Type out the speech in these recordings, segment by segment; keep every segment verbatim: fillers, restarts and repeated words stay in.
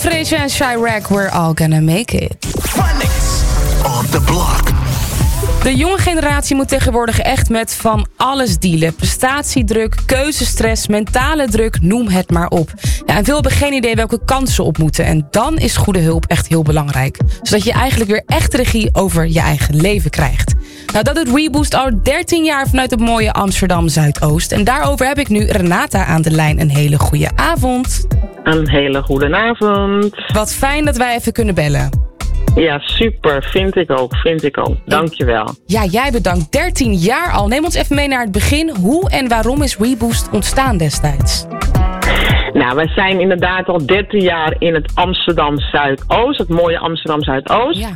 Fraser en Chirac, we're all gonna make it. Phonics on the block. De jonge generatie moet tegenwoordig echt met van alles dealen. Prestatiedruk, keuzestress, mentale druk, noem het maar op. Ja, en veel hebben geen idee welke kansen ze op moeten. En dan is goede hulp echt heel belangrijk. Zodat je eigenlijk weer echt regie over je eigen leven krijgt. Nou, dat doet Reboost al dertien jaar vanuit het mooie Amsterdam Zuidoost. En daarover heb ik nu Renata aan de lijn. Een hele goede avond. Een hele goede avond. Wat fijn dat wij even kunnen bellen. Ja, super. Vind ik ook. Vind ik ook. Dankjewel. Ja, jij bedankt. dertien jaar al. Neem ons even mee naar het begin. Hoe en waarom is Reboost ontstaan destijds? Nou, wij zijn inderdaad al dertien jaar in het Amsterdam Zuidoost. Het mooie Amsterdam Zuidoost. Ja.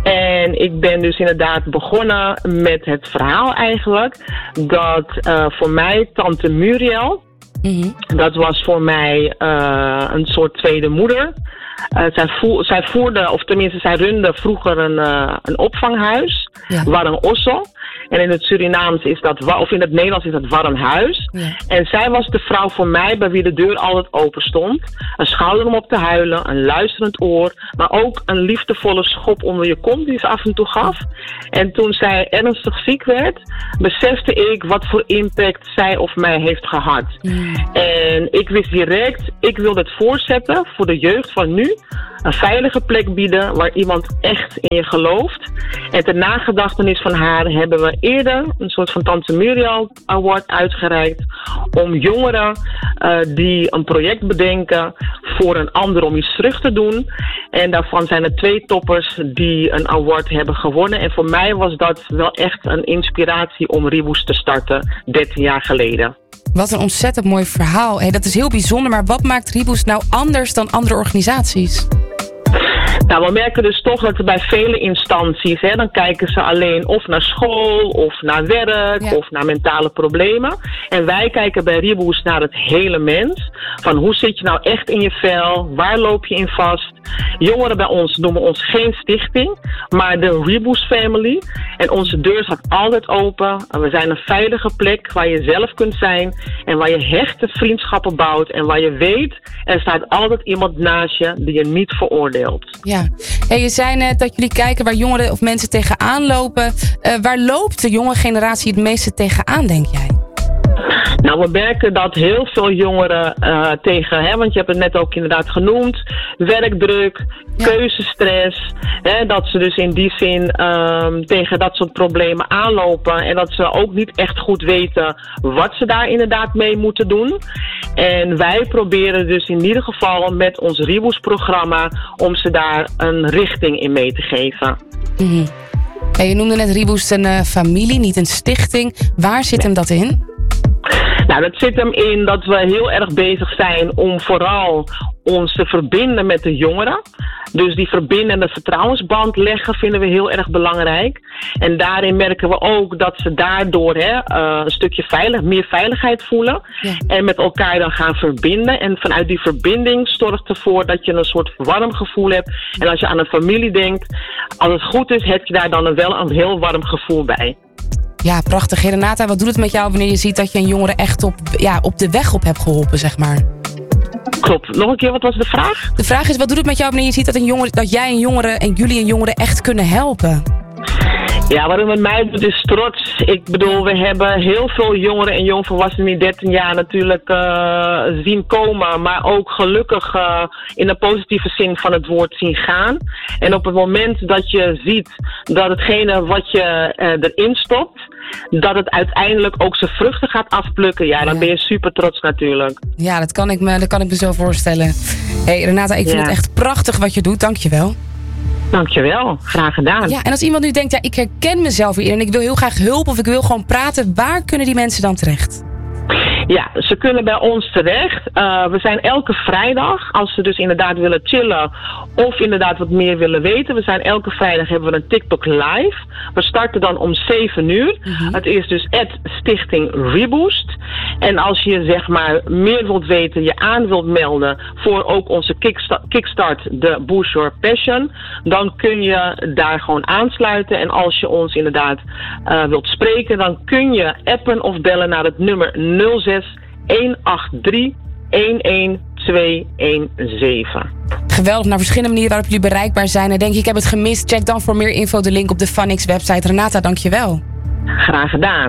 En ik ben dus inderdaad begonnen met het verhaal eigenlijk. Dat uh, voor mij tante Muriel... Mm-hmm. Dat was voor mij uh, een soort tweede moeder. Uh, zij, voer, zij voerde, of tenminste zij runde vroeger een, uh, een opvanghuis. Ja. Warm Ossel. En in het Surinaams is dat, of in het Nederlands is dat warm huis. Ja. En zij was de vrouw voor mij bij wie de deur altijd open stond. Een schouder om op te huilen, een luisterend oor. Maar ook een liefdevolle schop onder je kont die ze af en toe gaf. En toen zij ernstig ziek werd, besefte ik wat voor impact zij of mij heeft gehad. Mm. En ik wist direct, ik wil dit voortzetten voor de jeugd van nu. Een veilige plek bieden waar iemand echt in je gelooft. En ter nagedachtenis van haar hebben we eerder een soort van Tante Muriel Award uitgereikt. Om jongeren uh, die een project bedenken voor een ander om iets terug te doen. En daarvan zijn er twee toppers die een award hebben gewonnen. En voor mij was dat wel echt een inspiratie om Reboost te starten dertien jaar geleden. Wat een ontzettend mooi verhaal. Hey, dat is heel bijzonder, maar wat maakt Reboost nou anders dan andere organisaties? Nou, we merken dus toch dat er bij vele instanties, hè, dan kijken ze alleen of naar school, of naar werk, ja. of naar mentale problemen. En wij kijken bij Reboost naar het hele mens. Van hoe zit je nou echt in je vel? Waar loop je in vast? Jongeren bij ons noemen ons geen stichting, maar de Reboost Family. En onze deur staat altijd open. We zijn een veilige plek waar je zelf kunt zijn en waar je hechte vriendschappen bouwt. En waar je weet, er staat altijd iemand naast je die je niet veroordeelt. Ja, hey, je zei net dat jullie kijken waar jongeren of mensen tegenaan lopen. Uh, waar loopt de jonge generatie het meeste tegenaan, denk jij? Nou, we merken dat heel veel jongeren uh, tegen, hè, want je hebt het net ook inderdaad genoemd, werkdruk, ja. keuzestress, hè, dat ze dus in die zin um, tegen dat soort problemen aanlopen en dat ze ook niet echt goed weten wat ze daar inderdaad mee moeten doen. En wij proberen dus in ieder geval met ons Reboost-programma om ze daar een richting in mee te geven. Mm-hmm. Hey, je noemde net Reboost een uh, familie, niet een stichting. Waar zit ja. hem dat in? Nou, dat zit hem in dat we heel erg bezig zijn om vooral ons te verbinden met de jongeren. Dus die verbindende vertrouwensband leggen vinden we heel erg belangrijk. En daarin merken we ook dat ze daardoor hè, uh, een stukje veilig, meer veiligheid voelen. Ja. En met elkaar dan gaan verbinden. En vanuit die verbinding zorgt ervoor dat je een soort warm gevoel hebt. En als je aan een familie denkt, als het goed is, heb je daar dan wel een heel warm gevoel bij. Ja, prachtig. Renata, wat doet het met jou wanneer je ziet dat je een jongere echt op, ja, op de weg op hebt geholpen, zeg maar? Klopt. Nog een keer, wat was de vraag? De vraag is, wat doet het met jou wanneer je ziet dat, een jongere, dat jij een jongere en jullie een jongere echt kunnen helpen? Ja, wat het met mij doet is trots. Ik bedoel, we hebben heel veel jongeren en jongvolwassenen in dertien jaar natuurlijk uh, zien komen. Maar ook gelukkig uh, in de positieve zin van het woord zien gaan. En op het moment dat je ziet dat hetgene wat je uh, erin stopt, dat het uiteindelijk ook zijn vruchten gaat afplukken. Ja, dan ben je super trots natuurlijk. Ja, dat kan ik me, dat kan ik me zo voorstellen. Hey Renata, ik vind ja. het echt prachtig wat je doet. Dank je wel. Dankjewel, graag gedaan. Ja, en als iemand nu denkt, ja, ik herken mezelf hierin en ik wil heel graag hulp of ik wil gewoon praten, waar kunnen die mensen dan terecht? Ja, ze kunnen bij ons terecht. Uh, we zijn elke vrijdag, als ze dus inderdaad willen chillen of inderdaad wat meer willen weten. We zijn elke vrijdag hebben we een TikTok live. We starten dan om zeven uur. Mm-hmm. Het is dus at Stichting Reboost. En als je zeg maar meer wilt weten, je aan wilt melden voor ook onze kickstart, kickstart de Boost Your Passion, dan kun je daar gewoon aansluiten. En als je ons inderdaad uh, wilt spreken, dan kun je appen of bellen naar het nummer nul zes een acht drie een een twee een zeven. Geweldig, naar verschillende manieren waarop jullie bereikbaar zijn. En denk je, ik heb het gemist, check dan voor meer info de link op de Funix website. Renata, dank je wel. Graag gedaan.